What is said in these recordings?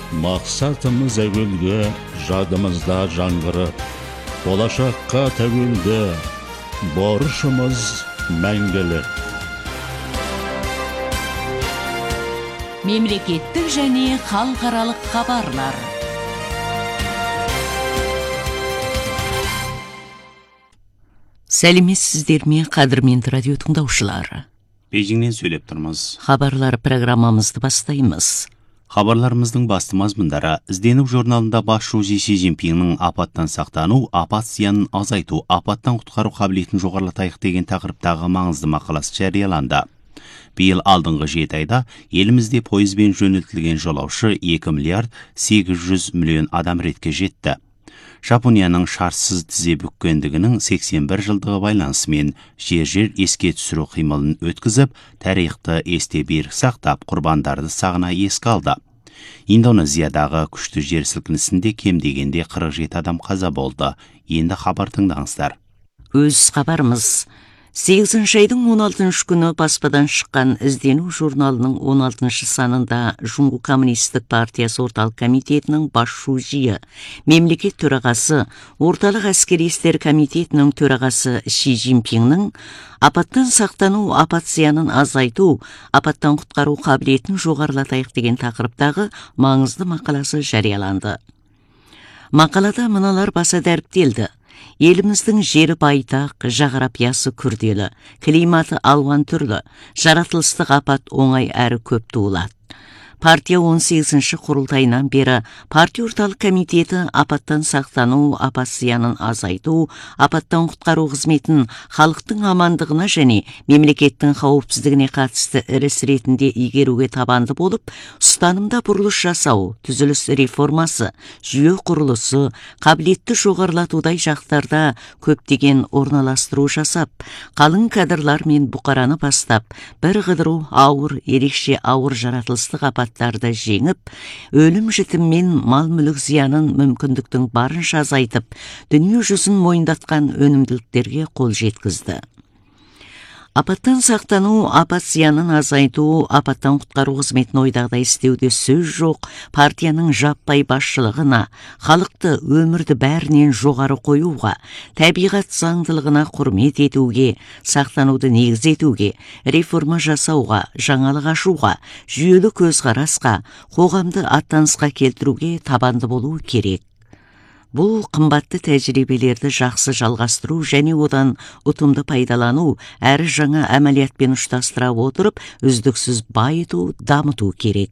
Мақсатымыз әуелгі, жадымызда жаңғыры, болашаққа тәуелді, борышымыз мәңгілі. Мемлекеттік және халықаралық хабарлар. Сәлеметсіздер ме, қадірменді радио тыңдаушылар. Бейжіңнен сөйлеп тұрмыз. Хабарлар программамызды бастаймыз. Хабарларымыздың басты мазмұндары: ізденіп журналында басшы Си Цзиньпиннің апаттан сақтану, апат зиянын азайту, апаттан құтқару қабілетін жоғарылатайық деген тақырыптағы маңызды мақаласы жарияланды. Биыл алдыңғы 7 айда елімізде пойызбен жөнелтілген жолаушы 2 миллиард 800 миллион адам ретке жетті. Жапонияның шарсыз тізе бүккендігінің 81 жылдығы байланысымен жер еске түсіру қимылын өткізіп, тарихты есте берік сақтап, құрбандарды сағына еске алды. Индонезиядағы күшті жер сілкінісінде кем дегенде 47 адам қаза болды. Енді хабар тыңдаңыздар. Өз хабарымыз. 8 айдың 16 күні баспадан шыққан іздену журналының 16 санында Жұңғу Коммунистік партиясы орталық комитетінің бас шужиы, мемлекет төрағасы, орталық әскери істер комитетінің төрағасы Си Цзиньпиннің апаттан сақтану, апат зиянын азайту, апаттан құтқару қабілетін жоғарылатайық деген тақырыптағы маңызды мақаласы жарияланды. Мақалада мыналар баса дәріптелді. Еліміздің жері байтақ, жағрапиясы күрделі, климаты алуан түрлі, жаратылыстық апат оңай әрі көп туылады. Партия 18-ші құрылтайынан бері партия орталық комитеті апаттан сақтану, апат зиянын азайту, апаттан құтқару қызметін халықтың амандығына және мемлекеттің қауіпсіздігіне қатысты іріс ретінде игеруге табанды болып, ұстанымда бұрылыс жасау, түзіліс реформасы, жүйе құрылысы, қабілетті жоғарылатудай жақтарда көптеген орналастыру жасап, қалың кадрлар мен бұқараны бастап, бір қыдыру ауыр, ерекше ауыр жаратылыстық апаттарды жеңіп, өлім жітіммен мал мүлік зиянын мүмкіндіктің барынша азайтып, дүние жүзін мойындатқан өнімділіктерге қол жеткізді. Апаттан сақтану, апат зиянын азайту, апаттан құтқару қызметін ойдағдай істеуде сөз жоқ. Партияның жаппай басшылығына, халықты өмірді бәрінен жоғары қоюға, табиғат заңдылығына құрмет етуге, сақтануды негіз етуге, реформа жасауға, жаңалық ашуға, жүйелі көзқарасқа, қоғамды аттанысқа келтіруге табанды болу керек. Бұл қымбатты тәжірибелерді жақсы жалғастыру және одан ұтымды пайдалану, әрі жаңа әмәлиятпен ұштастыра отырып, үздіксіз байыту, дамыту керек.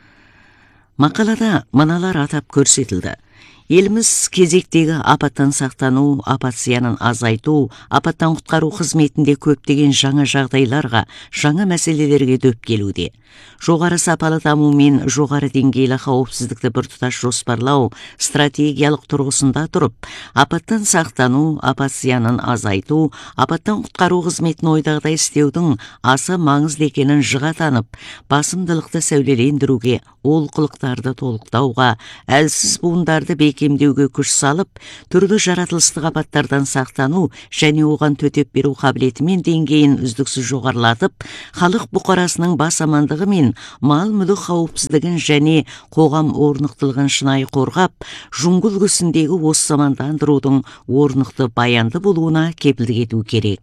Мақалада мыналар атап көрсетілді. Еліміз кезектегі апаттан сақтану, апат зиянын азайту, апаттан құтқару қызметінде көптеген жаңа жағдайларға, жаңа мәселелерге дөп келуде. Жоғары сапалы даму мен жоғары деңгейлі қауіпсіздікті біртұтас жоспарлау стратегиялық тұрғысында тұрып, апаттан сақтану, апат зиянын азайту, апаттан құтқару қызметін ойдағыдай істеудің аса маңызды екенін жыға танып, басымдылықты сәулелендіруге, олқылықтарды толықтауға, әлсіз буындарды бекемдеуге күш салып, түрлі жаратылыстық апаттардан сақтану және оған төтеп беру қабілеті мен деңгейін үздіксіз жоғарылатып, халық бұқарасының бас амандығы мен мал мүлік қауіпсіздігін және қоғам орнықтылығын шынайы қорғап, жұңғыл үлгісіндегі осы замандандырудың орнықты баянды болуына кепілдік ету керек.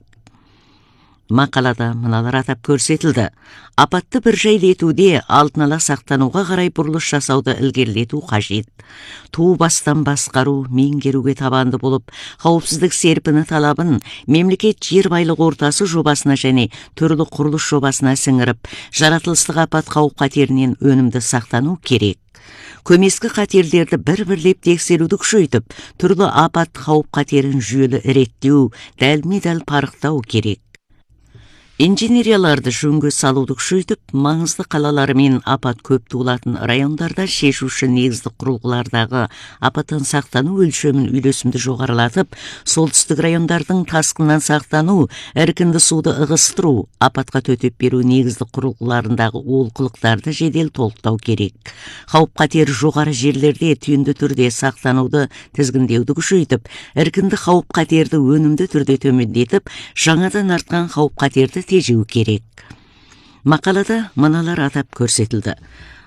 Мақалада мыналар атап көрсетілді. Апатты бір жайлетуде алдын ала сақтануға қарай бұрылыс жасауды ілгерілету қажет. Ту бастан басқару, меңгеруге табанды болып, қауіпсіздік серпіні талабын мемлекет жер байлық ортасы жобасына және түрлі құрылыс жобасына сіңіріп, жаратылыстық апат қауіп-қатерінен өнімді сақтану керек. Көмескі қатерлерді бір-бірлеп тексеруді күшейтіп, түрлі апат қауіп-қатерін жүйелі реттеу, дәлме-дәл парықтау керек. Инженерияларды жөнге салуды күшейтіп, маңызды қалалары мен апат көп туылатын райондарда шешуші негізді құрылғылардағы апаттан сақтану өлшемін үйлесімді жоғарылатып, солтүстік райондардың тасқыннан сақтану, іркінді суды ығыстыру, апатқа төтеп беру негізді құрылғыларындағы олқылықтарды жедел толықтау керек. Қауіп-қатер жоғары жерлерде түйінді түрде сақтануды тізгіндеуді күшейтіп, іркінді қауіп-қатерді өнімді түрде төмендетіп, жаңадан артқан қауіп-қатерді тежеу керек. Мақалада мыналар атап көрсетілді.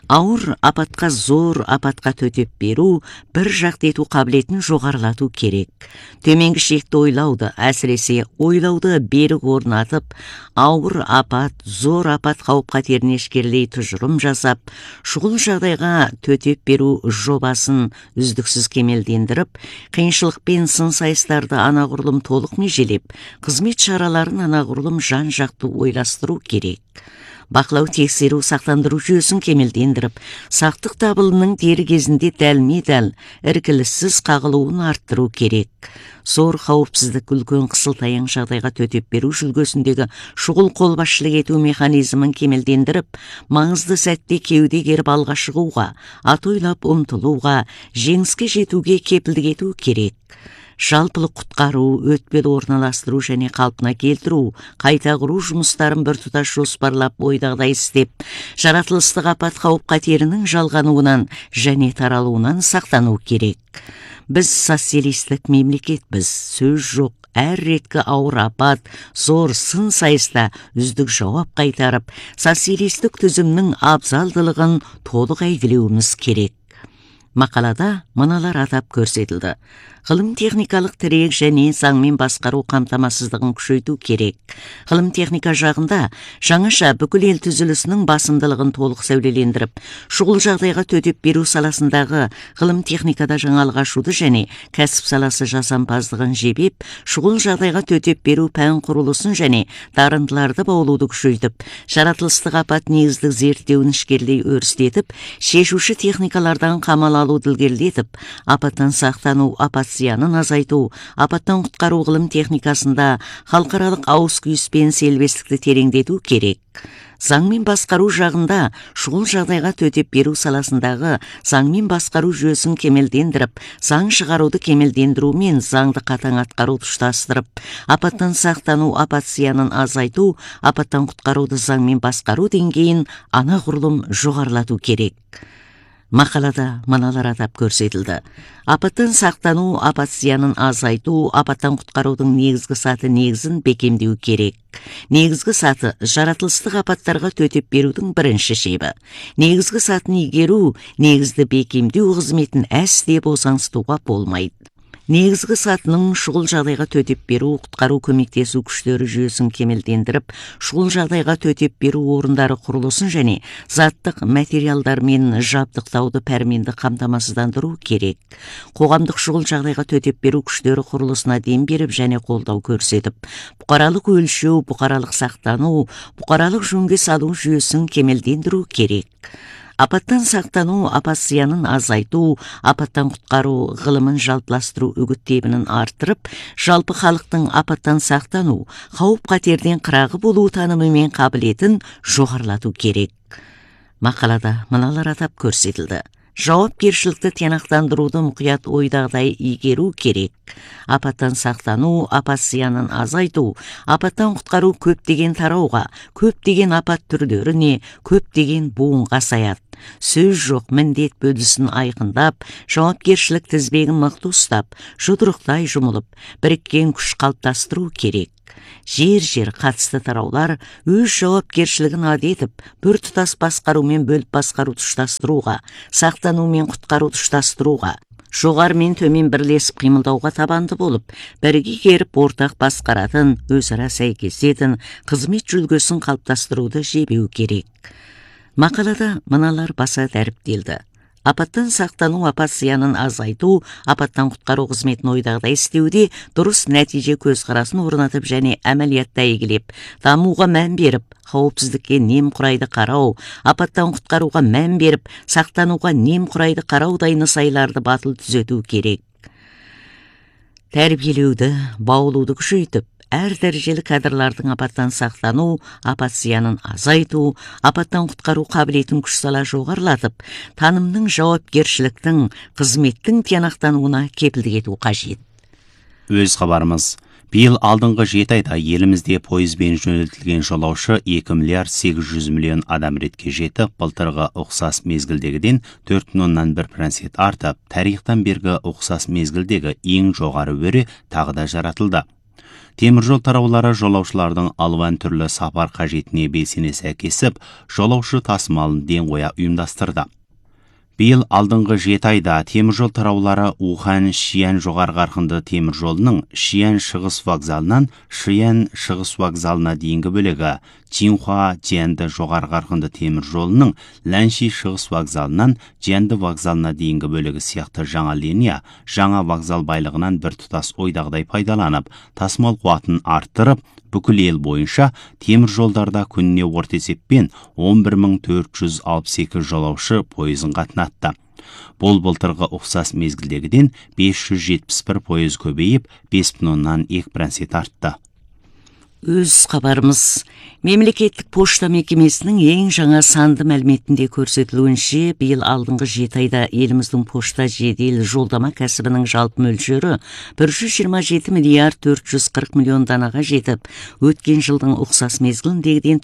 Ауыр апатқа зор апатқа төтеп беру, бір жақты ету қабілетін жоғарылату керек. Төменгі шекті ойлауды, әсіресе ойлауды берік орнатып, ауыр апат, зор апат қауіп-қатерін ешкерлей тұжырым жасап, шұғыл жағдайға төтеп беру жобасын үздіксіз кемелдендіріп, қиыншылықпен сын сайыстарды анағұрлым толық межелеп, қызмет шараларын анағұрлым жан-жақты ойластыру керек. Бақылау, тексеру, сақтандыру жүйесін кемелдендіріп, сақтық дабылының дер кезінде дәлме-дәл, іркіліссіз қағылуын арттыру керек. Зор қауіпсіздік, үлкен қысылтаяң жағдайға төтеп беру жүлгесіндегі шұғыл қолбасшылық ету механизмін кемелдендіріп, маңызды сәтте кеуде керіп алға шығуға, атойлап ұмтылуға, жеңіске жетуге кепілдік ету керек. Жалпылық құтқару, өтпелі орналастыру және қалпына келтіру, қайта құру жұмыстарын біртұтас жоспарлап ойдағыдай істеп, жаратылыстық апат қауіп-қатерінің жалғануынан және таралуынан сақтану керек. Біз социалистік мемлекетпіз, сөз жоқ. Әр реткі ауыр апат, зор сын сайыста үздік жауап қайтарып, социалистік түзімнің абзалдылығын толық әйгілеуіміз керек. Мақалада мыналар атап көрсетілді. Ғылым-техникалық тірек және заңмен басқару қамтамасыздығын күшейту керек. Ғылым-техника жағында жаңаша бүкіл ел түзілісінің басымдылығын толық сәулелендіріп, шұғыл жағдайға төтеп беру саласындағы ғылым-техникада жаңалық ашуды және кәсіп саласы жасампаздығын жебеп, шұғыл жағдайға төтеп беру пән құрылысын және дарындыларды баулуды күшейтіп, жаратылыстық апат негіздік зерттеуін ішкерлей өрістетіп, шешуші техникалардан қамал алуды ілгерілетіп, апаттан сақтану, апат зиянын азайту, апаттан құтқару ғылым техникасында халықаралық ауыс-күйіс пен селбестікті тереңдету керек. Заңмен басқару жағында шұғыл жағдайға төтеп беру саласындағы заңмен басқару жүйесін кемелдендіріп, заң шығаруды кемелдендіру мен заңды қатаң атқаруды ұштастырып, апаттан сақтану, апат зиянын азайту, апаттан құтқаруды заңмен басқару деңгейін анағұрлым жоғарылату керек. Мақалада мыналар атап көрсетілді. Апаттан сақтану, апат зиянын азайту, апаттан құтқарудың негізгі саты негізін бекемдеу керек. Негізгі саты жаратылыстық апаттарға төтеп берудің бірінші шебі. Негізгі сатын игеру, негізді бекемдеу қызметін әсте босаңсытуға болмайды. Негізгі сатының шұғыл жағдайға төтеп беру, құтқару көмектесу күштері жүйесін кемелдендіріп, шұғыл жағдайға төтеп беру орындары құрылысын және заттық материалдармен жабдықтауды пәрменді қамтамасыздандыру керек. Қоғамдық шұғыл жағдайға төтеп беру күштері құрылысына дем беріп және қолдау көрсетіп, бұқаралық өлшеу, бұқаралық сақтану, бұқаралық жөнге салу жүйесін кемелдендіру керек. Апаттан сақтану, апат зиянын азайту, апаттан құтқару ғылымын жалпыластыру үгіттебінің арттырып, жалпы халықтың апаттан сақтану, қауіп-қатерден қырағы болу танымы мен қабілетін жоғарылату керек. Мақалада мыналар атап көрсетілді. Жауапкершілікті тиянақтандыруды мұқият ойдағыдай игеру керек. Апаттан сақтану, апат зиянын азайту, апаттан құтқару көптеген тарауға, көптеген апат түрлеріне, көптеген буынға саяды. Сөз жоқ, міндет бөлісін айқындап, жауапкершілік тізбегін мықты ұстап, жұдырықтай жұмылып, біріккен күш қалыптастыру керек. Жер қатысты тараулар өз жауапкершілігін адетіп, бір тұтас басқару мен бөліп басқару тұштастыруға, сақтану мен құтқару тұштастыруға, жоғары мен төмен бірлесіп қимылдауға табанды болып, бірге керіп ортақ басқаратын, өзара сәйкесетін қызмет жүлгесін қалыптастыруды жебеу керек. Мақалада мыналар баса дәріптелді. Апаттан сақтану, апат зиянын азайту, апаттан құтқару қызметін ойдағыдай істеуде дұрыс нәтиже көзқарасын орнатып және әмәлиятта игілеп, дамуға мән беріп, қауіпсіздікке немқұрайды қарау, апаттан құтқаруға мән беріп, сақтануға немқұрайды қарау дайны сайларды батыл түзету керек. Тәрбиелеуді, баулуды күшейтіп, әр дәрежелі кадрлардың апаттан сақтану, апат зиянын азайту, апаттан құтқару қабілетін күш сала жоғарылатып, танымның жауапкершіліктің, қызметтің тиянақтануына кепілдік ету қажет. Өз хабарымыз. Биыл алдыңғы 7 айда елімізде пойызбен жөнелтілген жолаушы 2 миллиард 800 миллион адам ретке жетіп, былтырғы ұқсас мезгілдегіден 4,1% артып, тарихтан бергі ұқсас мезгілдегі ең жоғары өрі тағы да жаратылды. Темір жол тараулары жолаушылардың алуан түрлі сапар қажетіне белсене сәйкесіп, жолаушы тасымалын ден қоя ұйымдастырды. Биыл алдыңғы 7 айда темір жол тараулары Ухань-Шиян жоғарғы қарқынды темір жолының Шиян шығыс вокзалынан Шиян шығыс вокзалына дейінгі бөлігі, Чинхуа-Джянды жоғарғы қарқынды темір жолының Ланши шығыс вокзалынан Джянды вокзалына дейінгі бөлігі сияқты жаңа линия, жаңа вокзал байлығынан біртұтас ойдағыдай пайдаланып, тасымал қуатын арттырып, бүкіл ел бойынша темір жолдарда күніне орта есеппен 11.462 жолаушы пойызын қатынатты. Бұл былтырғы ұқсас мезгілдегіден 571 пойыз көбейіп, 5,2% артты. Өз хабарымыз. Мемлекеттік пошта мекемесінің ең жаңа санды мәліметінде көрсетілуінше, биыл алдыңғы 7 айда еліміздің пошта жедел жолдама кәсібінің жалпы мөлшері 127 миллиард 440 миллион данаға жетіп, өткен жылдың ұқсас мезгіліндегіден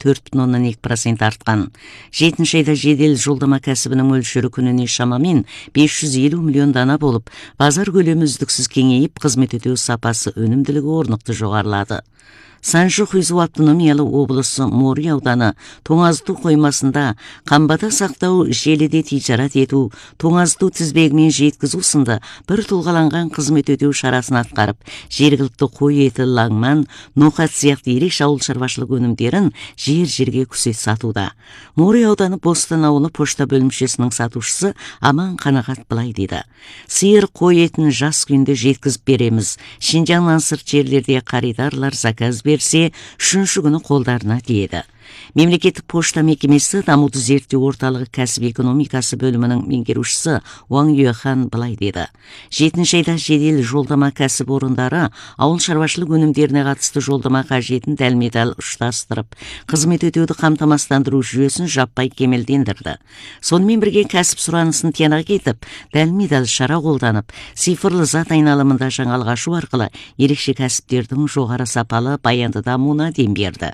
4,2% артқан. 7 айда жедел жолдама кәсібінің мөлшері күніне шамамен 550 миллион дана болып, базар көлемі үздіксіз кеңейіп, қызмет өтеу сапасы өнімділігі орнықты жоғарылады. Санжы-Хұйзу автономиялы облысы Мори ауданы тоңазыту қоймасында қамбада сақтау, желіде тижарат ету, тоңазыту тізбегімен жеткізу сынды бір тұлғаланған қызмет өтеу шарасын атқарып, жергілікті қой еті, лаңман, ноқат сияқты ерекше ауыл шаруашылық өнімдерін жер-жерге күзет сатуда. Мори ауданы Бостан ауылы пошта бөлімшесінің сатушысы Аман Қанағат былай дейді: сиыр, қой етін жас күнде жеткізіп береміз. Шинжаңнан сырт жерлерде қаридарлар заказ берсе, 3-ші күні қолдарына тиеді. Мемлекеттік пошта мекемесі дамуды зерттеу орталығы кәсіп экономикасы бөлімінің меңгерушісі Уаң Юэхан былай деді: 7 айда жедел жолдама кәсіп орындары ауыл шаруашылық өнімдеріне қатысты жолдама қажетін дәлме-дәл ұштастырып, қызмет өтеуді қамтамасыздандыру жүйесін жаппай кемелдендірді. Сонымен бірге кәсіп сұранысын тиянаға кетіп, дәлме-дәл шара қолданып, цифрлы зат айналымында жаңалық ашу арқылы ерекше кәсіптердің жоғары сапалы баянды дамуына дем берді.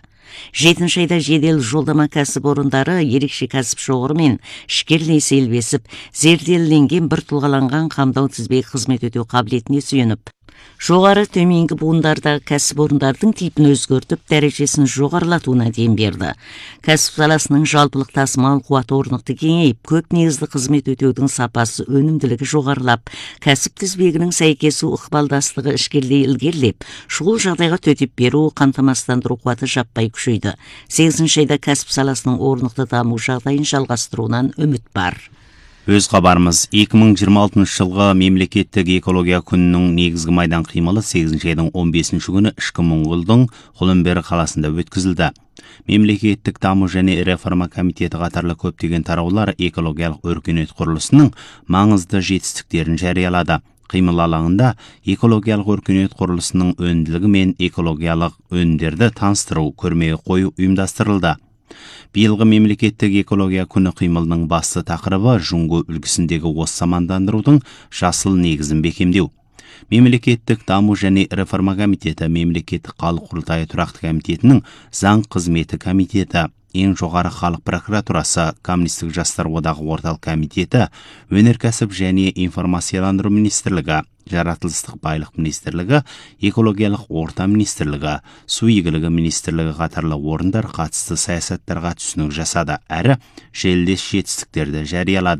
7 айда жедел жолдама кәсіп орындары ерекше кәсіп шоғыры мен ішкерлей селбесіп, зерделенген бір тұлғаланған қамдау тізбегі қызмет өтеу қабілетіне сүйеніп, жоғары төменгі буындардағы кәсіп орындардың типін өзгертіп, дәрежесін жоғарылатуына дем берді. Кәсіп саласының жалпылық тасымал қуаты орнықты кеңейіп, көп негізді қызмет өтеудің сапасы өнімділігі жоғарылап, кәсіп тізбегінің сәйкесу ықпалдастығы ішкерлей ілгерілеп, шұғыл жағдайға төтеп беру, қамтамасыздандыру қуаты жаппай күшейді. 8 айда кәсіп саласының орнықты даму жағдайын жалғастыруынан үміт бар. Өз хабарымыз. 2026 жылғы мемлекеттік экология күнінің негізгі майдан қимылы 8 айдың 15 күні ішкі Моңғолдың Холмбер қаласында өткізілді. Мемлекеттік даму және реформа комитеті қатарлы көптеген тараулар экологиялық өркениет құрылысының маңызды жетістіктерін жариялады. Қимыл алаңында экологиялық өркениет құрылысының өнімділігі мен экологиялық өнімдерді таныстыру, көрме қою ұйымдастырылды. Биылғы мемлекеттік экология күні қимылының басты тақырыбы Жұңгу үлгісіндегі осы самандандырудың жасыл негізін бекемдеу. Мемлекеттік даму және реформа комитеті, мемлекеттік халық құрылтайы тұрақты комитетінің заң қызметі комитеті, ең жоғары халық прокуратурасы, коммунистік жастар одағы орталық комитеті, өнеркәсіп және информацияландыру министрлігі, жаратылыстық байлық министрлігі, экологиялық орта министрлігі, су игілігі министрлігі қатарлы орындар қатысты саясаттарға түсінік жасады әрі желілес жетістіктерді жариялады.